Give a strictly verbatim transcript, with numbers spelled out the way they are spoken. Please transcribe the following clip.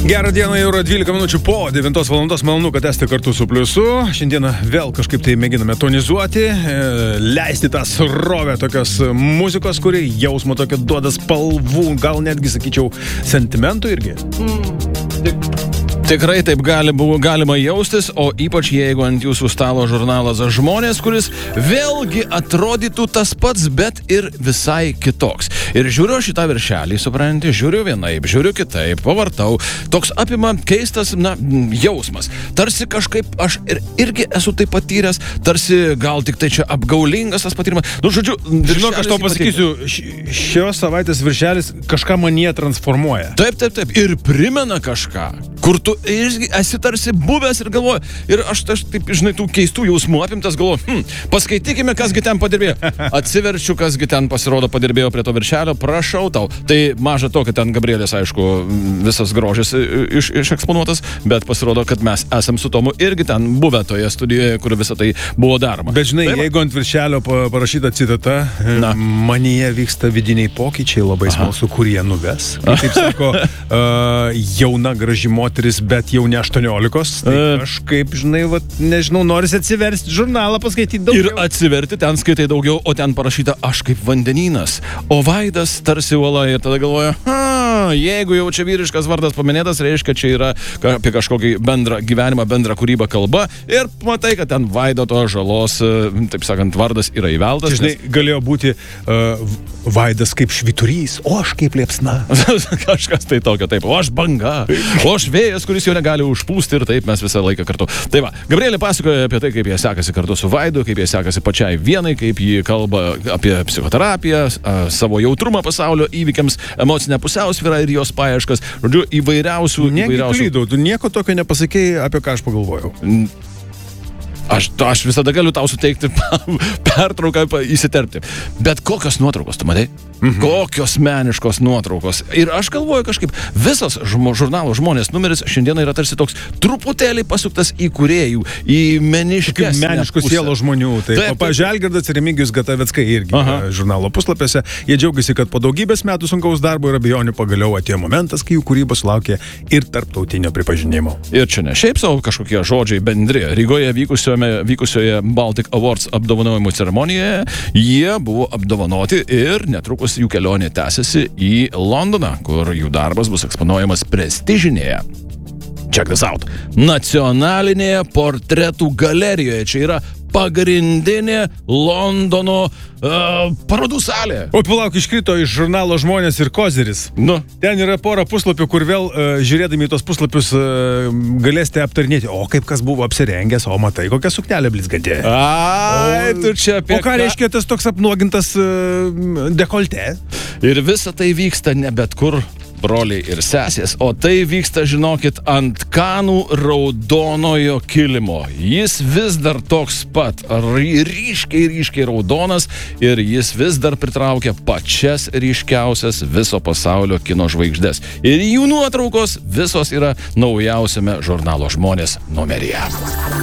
Gerą dieną, jau yra dvylika minučių po devintos valandos, malonu, kad esate kartu su Pliusu. Šiandieną vėl kažkaip tai mėginame tonizuoti, leisti tą srovę tokios muzikos, kuri jausmo tokio duoda spalvų, gal netgi, sakyčiau, sentimentų irgi. Mm. Tikrai taip gali, buvo galima jaustis, o ypač jeigu ant jūsų stalo žurnalas Žmonės, kuris vėlgi atrodytų tas pats, bet ir visai kitoks. Ir žiūriu šitą viršelį, supranti, žiūriu vienaip, žiūriu kitaip, pavartau. Toks apima keistas, na, jausmas. Tarsi kažkaip aš ir, irgi esu tai patyręs, tarsi gal tik tai čia apgaulingas tas patyrimas. Nu, žodžiu, žinok, aš tau pasakysiu, šios savaitės viršelis kažką manyje transformuoja. Taip, taip, taip. Ir primena kažką, kur tu irgi esi tarsi buvęs ir galvoju, ir aš, aš taip, žinai, tų keistų jausmų apimtas galvoju, hm, paskaitykime, kasgi ten padirbėjo. Atsiverčiu, kasgi ten pasirodo padirbėjo prie to viršelio, prašau tau. Tai maža to, kad ten Gabrielės, aišku, visas grožis iš, išeksponuotas, bet pasirodo, kad mes esam su Tomu irgi ten buvę toje studijoje, kur visą tai buvo daroma. Bet žinai, tai, jeigu ant viršelio parašyta citata, na, manyje vyksta vidiniai pokyčiai, labai smalsu, kur jie nuves. Kaip sako, uh, jauna graži moteris, bet jau ne aštuoniolikos, tai aš kaip, žinai, vat, nežinau, norisi atsiversti žurnalą, paskaityti daugiau. Ir atsiverti, ten skaitai daugiau, o ten parašyta aš kaip vandenynas, o vaidas tarsi uola, ir tada galvoja, ha, jeigu jau čia vyriškas vardas paminėtas, reiškia, čia yra apie kažkokį bendrą gyvenimą, bendrą kūrybą kalba, ir matai, kad ten Vaidoto žalos, taip sakant, vardas yra įveltas. Žinai, nes... galėjo būti uh, Vaidas kaip švyturys, o aš kaip liepsna. Kažkas tai tokio, taip, o aš banga, o aš vėjas, kuris jau negali užpūsti, ir taip mes visą laiką kartu. Tai va, Gabrielė pasakoja apie tai, kaip jie sekasi kartu su Vaidu, kaip jie sekasi pačiai vienai, kaip jie kalba apie psichoterapiją, savo jautrumą pasaulio įvykiams, emocinę pusiausvyrą ir jos paieškas, žodžiu, įvairiausių... Negi įvairiausių... klydau, tu nieko tokio nepasakėjai, apie ką aš pagalvojau. Aš, aš visada galiu tau suteikti pertrauką, įsiterpti. Bet kokios nuotraukos, tu matai? Mhm. Kokios meniškos nuotraukos. Ir aš galvoju kažkaip, visas žmo, žurnalo Žmonės numeris šiandieną yra tarsi toks truputėlį pasuktas į kūrėjų, į meniškesnę meniškų sielo žmonių. Tai, taip, pavyzdžiui, Algirdas ir Remigijus Gataveckai irgi žurnalo puslapiuose. Jie džiaugiasi, kad po daugybės metų sunkaus darbo ir abejonių pagaliau atėjo momentas, kai jų kūryba sulaukė ir tarptautinio pripažinimo. Ir čia ne šiaip savo kažkokie žodžiai bendri. Rygoje vykusio vykusioje Baltic Awards apdovanojimų ceremonijoje jie buvo apdovanoti ir netrukus jų kelionė tęsiasi į Londoną, kur jų darbas bus eksponuojamas prestižinėje, check this out, nacionalinėje portretų galerijoje. Čia yra pagrindinė Londono uh, parodų salė. O palauk, iškrito iš žurnalo Žmonės ir Kozeris. Nu. Ten yra pora puslapių, kur vėl uh, žiūrėdami į tos puslapius uh, galėsite aptarnėti. O kaip kas buvo apsirengęs, o matai, kokia suknelė blizgantė. Ai, tu čia apie... O ką reiškia tas toks apnuogintas uh, dekoltė? Ir visa tai vyksta ne bet kur, broliai ir sesės, o tai vyksta, žinokit, ant Kanų raudonojo kilimo. Jis vis dar toks pat, ryškiai, ryškiai raudonas, ir jis vis dar pritraukia pačias ryškiausias viso pasaulio kino žvaigždės. Ir jų nuotraukos visos yra naujausiame žurnalo Žmonės numeryje.